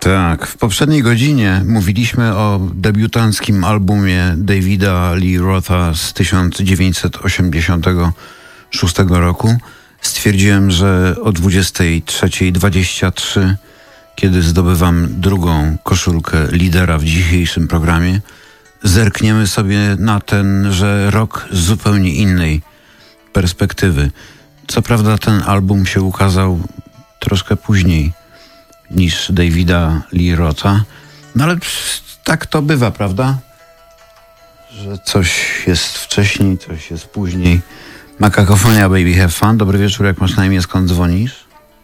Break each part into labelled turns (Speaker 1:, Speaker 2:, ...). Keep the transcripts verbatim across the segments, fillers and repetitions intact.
Speaker 1: Tak, w poprzedniej godzinie mówiliśmy o debiutanckim albumie Davida Lee Rotha z tysiąc dziewięćset osiemdziesiątego szóstego roku. Stwierdziłem, że o dwudziestej trzeciej dwadzieścia trzy, kiedy zdobywam drugą koszulkę lidera w dzisiejszym programie, zerkniemy sobie na tenże rok z zupełnie innej perspektywy. Co prawda ten album się ukazał troszkę później niż Davida Lee Rotha, no ale tak to bywa, prawda? Że coś jest wcześniej, coś jest później. Makakofonia, baby, have fun. Dobry wieczór, jak masz na imię, skąd dzwonisz?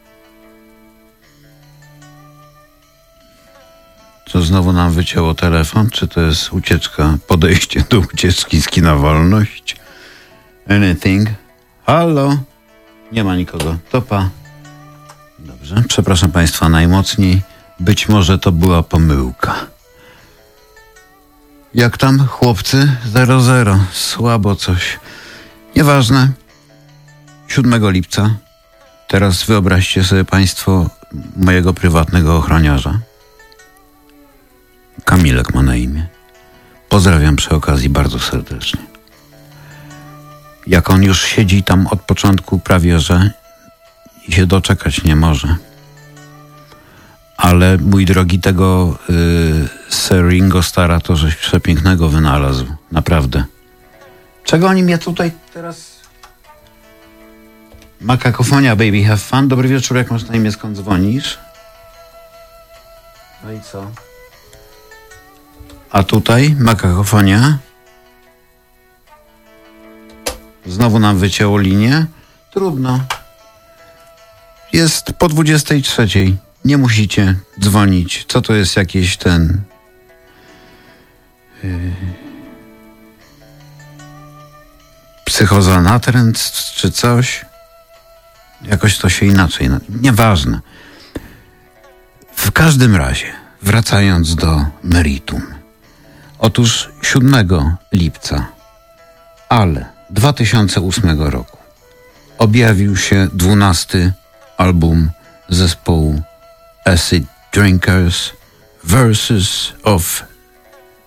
Speaker 1: Co, znowu nam wycięło telefon? Czy to jest ucieczka, podejście do ucieczki z kina Wolność? Anything? Halo? Nie ma nikogo. Topa. Dobrze, przepraszam Państwa najmocniej. Być może to była pomyłka. Jak tam, chłopcy? Zero zero. Słabo coś. Nieważne. siódmego lipca. Teraz wyobraźcie sobie Państwo mojego prywatnego ochroniarza. Kamilek ma na imię. Pozdrawiam przy okazji bardzo serdecznie. Jak on już siedzi tam od początku prawie, że i się doczekać nie może. Ale mój drogi, tego yy, Sir Ringo Starra to żeś przepięknego wynalazł. Naprawdę. Czego oni mnie tutaj teraz... Makakofonia, baby, have fun. Dobry wieczór, jak masz na imię, skąd dzwonisz? No i co? A tutaj makakofonia. Znowu nam wycięło linię. Trudno. Jest po dwudziestej trzeciej. Nie musicie dzwonić. Co to jest jakiś ten... Yy... psychoza natręt czy coś? Jakoś to się inaczej... Nieważne. W każdym razie, wracając do meritum. Otóż siódmego lipca, ale dwa tysiące ósmego roku objawił się dwunasty album zespołu Acid Drinkers, Verses of